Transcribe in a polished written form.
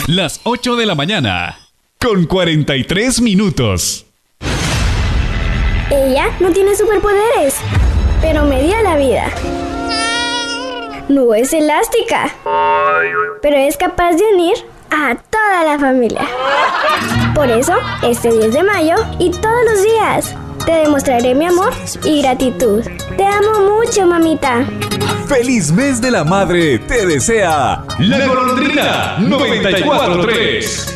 Las 8 de la mañana, con 43 minutos. Ella no tiene superpoderes, pero me dio la vida. No es elástica, pero es capaz de unir a toda la familia. Por eso, este 10 de mayo y todos los días, te demostraré mi amor y gratitud. Te amo mucho, mamita. ¡Feliz mes de la madre! Te desea La Golondrina 94.3.